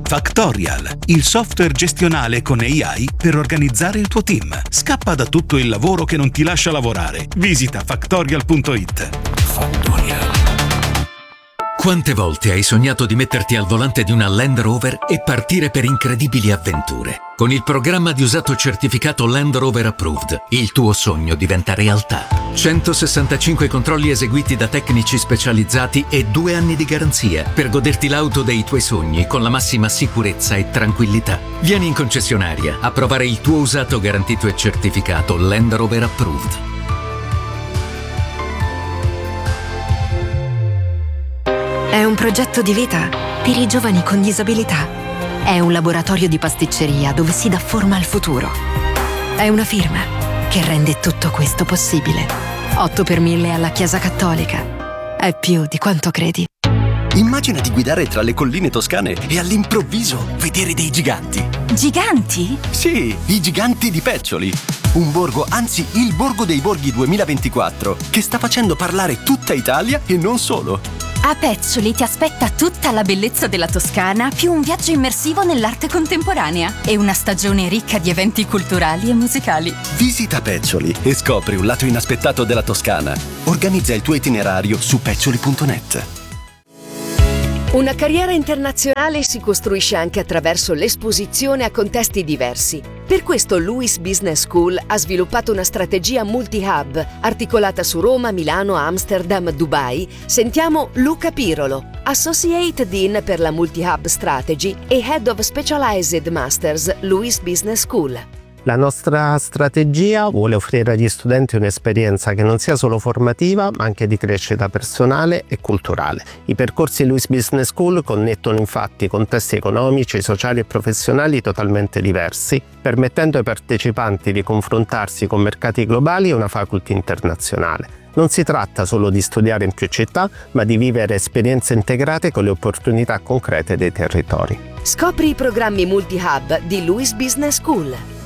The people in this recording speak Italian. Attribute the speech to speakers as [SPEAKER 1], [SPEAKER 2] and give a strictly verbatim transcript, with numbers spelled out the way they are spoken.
[SPEAKER 1] Factorial, il software gestionale con A I per organizzare il tuo team. Scappa da tutto il lavoro che non ti lascia lavorare. Visita factorial punto it.
[SPEAKER 2] Factorial. Quante volte hai sognato di metterti al volante di una Land Rover e partire per incredibili avventure? Con il programma di usato certificato Land Rover Approved, il tuo sogno diventa realtà. centosessantacinque controlli eseguiti da tecnici specializzati e due anni di garanzia per goderti l'auto dei tuoi sogni con la massima sicurezza e tranquillità. Vieni in concessionaria a provare il tuo usato garantito e certificato Land Rover Approved.
[SPEAKER 3] È un progetto di vita per i giovani con disabilità. È un laboratorio di pasticceria dove si dà forma al futuro. È una firma che rende tutto questo possibile. otto per mille alla Chiesa Cattolica. È più di quanto credi.
[SPEAKER 4] Immagina di guidare tra le colline toscane e all'improvviso vedere dei giganti.
[SPEAKER 5] Giganti?
[SPEAKER 4] Sì, i giganti di Peccioli. Un borgo, anzi il Borgo dei Borghi duemilaventiquattro, che sta facendo parlare tutta Italia e non solo.
[SPEAKER 5] A Peccioli ti aspetta tutta la bellezza della Toscana, più un viaggio immersivo nell'arte contemporanea e una stagione ricca di eventi culturali e musicali.
[SPEAKER 4] Visita Peccioli e scopri un lato inaspettato della Toscana. Organizza il tuo itinerario su peccioli punto net.
[SPEAKER 6] Una carriera internazionale si costruisce anche attraverso l'esposizione a contesti diversi. Per questo Lewis Business School ha sviluppato una strategia multi-hub, articolata su Roma, Milano, Amsterdam, Dubai. Sentiamo Luca Pirolo, Associate Dean per la Multi-Hub Strategy e Head of Specialized Masters, Lewis Business School.
[SPEAKER 7] La nostra strategia vuole offrire agli studenti un'esperienza che non sia solo formativa, ma anche di crescita personale e culturale. I percorsi Lewis Business School connettono infatti contesti economici, sociali e professionali totalmente diversi, permettendo ai partecipanti di confrontarsi con mercati globali e una faculty internazionale. Non si tratta solo di studiare in più città, ma di vivere esperienze integrate con le opportunità concrete dei territori.
[SPEAKER 6] Scopri i programmi multi-hub di Lewis Business School.